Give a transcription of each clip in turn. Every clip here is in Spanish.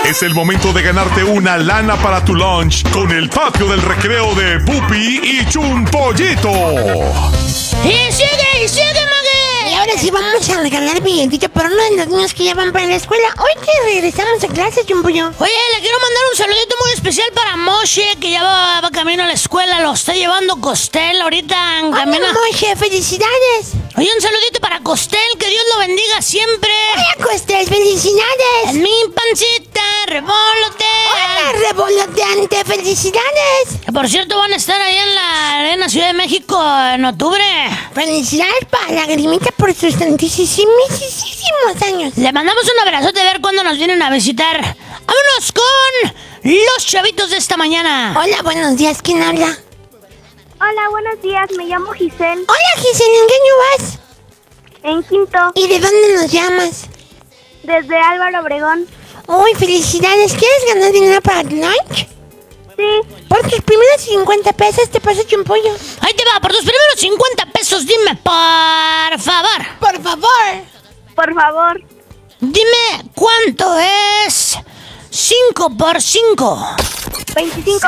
Es el momento de ganarte una lana para tu lunch con el patio del recreo de Pupi y Chumpollito. ¡Y sigue, Mague! Y ahora sí vamos a regalar billetito para uno de los niños que ya van para la escuela. Hoy que regresamos a clase, Chumpollo. Oye, le quiero mandar un saludito muy especial para Moshe, que ya va camino a la escuela. Lo está llevando Costel ahorita en camino. ¡Hola, Moshe! ¡Felicidades! Oye, un saludito para Costel, que Dios lo bendiga siempre. ¡Hola, Costel! ¡Felicidades! En mi pancita revolotea. ¡Hola, revoloteante! ¡Felicidades! Que por cierto van a estar ahí en la Arena Ciudad de México en octubre. ¡Felicidades para la Grimita por sus tantísimos años! Le mandamos un abrazote a ver cuándo nos vienen a visitar. ¡Vámonos con los chavitos de esta mañana! Hola, buenos días. ¿Quién habla? Hola, buenos días. Me llamo Giselle. Hola, Giselle. ¿En qué año vas? En quinto, ¿Y de dónde nos llamas? desde Álvaro Obregón. ¡Uy, felicidades! ¿Quieres ganar dinero para tu lunch? Sí, Por tus primeros 50 pesos te paso Chumpollo. Ahí te va, por tus primeros 50 pesos, dime, por favor. ¡Por favor! por favor. Dime, ¿cuánto es 5 por 5? 25.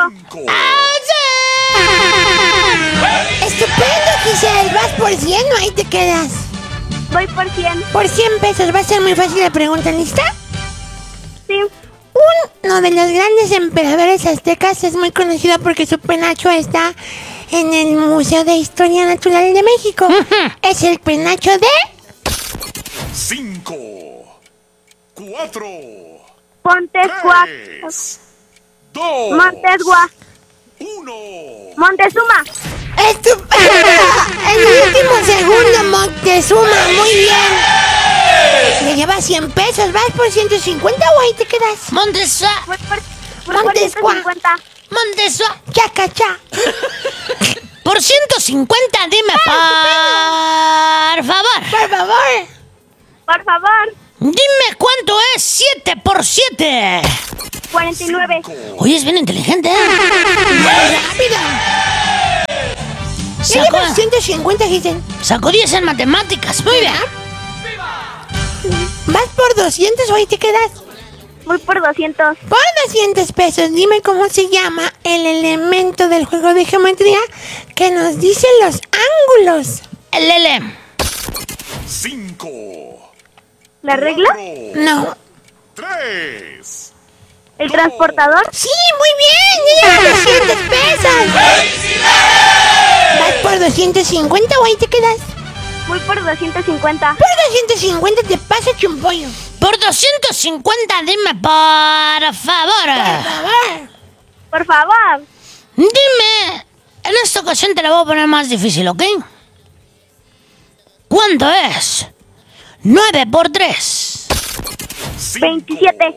¡Estupendo, Giselle! Vas por 100 o ahí te quedas. Voy por 100. Por 100 pesos. Va a ser muy fácil la pregunta. ¿Lista? Sí. Uno de los grandes emperadores aztecas es muy conocido porque su penacho está en el Museo de Historia Natural de México. Es el penacho de... 5, 4, Montezuma. 3, 2, Montezuma. 1. Montezuma. ¡Estupendo! El último segundo, Moctezuma. Muy bien. Le llevas 100 pesos. ¿Vas por 150 o ahí te quedas? Montesua, Voy por Montezuma. 150. Montesua. Chacachá. Por 150, dime, por favor. Por favor. Por favor. Dime, ¿cuánto es 7 por 7? 49. Oye, es bien inteligente, ¿eh? ¡Rápido! Ya Sacó, llevas 150, Giselle. sacó 10 en matemáticas, muy bien. ¿Vas por 200 o ahí te quedas? Voy por 200. Por 200 pesos, dime cómo se llama el elemento del juego de geometría que nos dice los ángulos. El L. 5, ¿La regla? No. 3. ¿El transportador? ¡Sí, muy bien! ¡Ya llevas 200 pesos! ¿Vas por 250 o ahí te quedas? Voy por 250. Por 250 te pasa Chumpollo. Por 250, dime, por favor. Por favor. Por favor. Dime, en esta ocasión te la voy a poner más difícil, ¿ok? ¿Cuánto es 9 por 3? 27.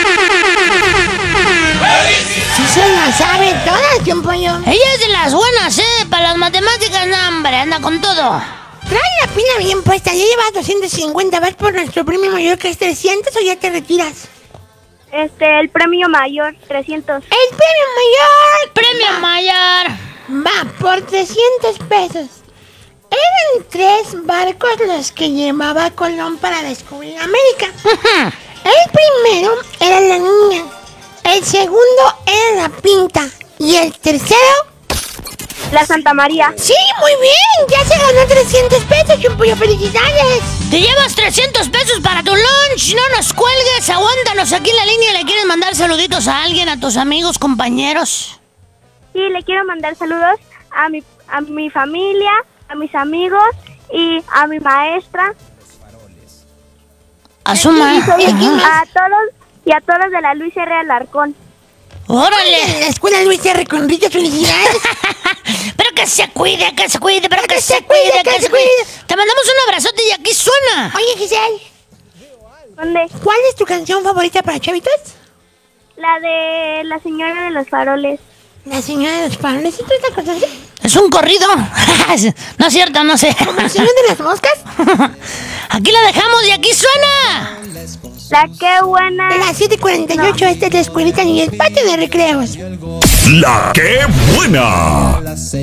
Sí se la sabe todas, Chumpollo. Ella es de las buenas, ¿eh? Para las matemáticas, no, hombre, anda con todo. Trae la pila bien puesta. Ya llevas 250. ¿Vas por nuestro premio mayor que es 300 o ya te retiras? El premio mayor, 300. ¡El premio mayor! Premio mayor. Va por 300 pesos. Eran 3 barcos los que llevaba Colón para descubrir América. El primero era la niña, el segundo era la Pinta y el tercero... La Santa María. ¡Sí, muy bien! ¡Ya se ganó 300 pesos, Chumpollo! ¡Felicidades! Te llevas 300 pesos para tu lunch. No nos cuelgues, aguántanos aquí en la línea. ¿Le quieres mandar saluditos a alguien, a tus amigos, compañeros? Sí, le quiero mandar saludos a mi familia, a mis amigos y a mi maestra. Asuma. A todos de la Luis R. Alarcón. En ¡Órale! la escuela Luis R. Conrillo, ¡felicidades! Pero que se cuide, pero que se cuide, cuide, que se cuide. Te mandamos un abrazote y aquí suena. Oye, Giselle, ¿Dónde? ¿cuál es tu canción favorita para chavitos? La de la señora de los faroles. La señora de los faroles. ¿Y tú esta cosa así? Es un corrido. No es cierto, no sé. ¿Como la señora de las moscas? Aquí la dejamos y aquí suena. La qué buena. Las 7:48, esta es la escuelita y el patio de recreos. La que buena.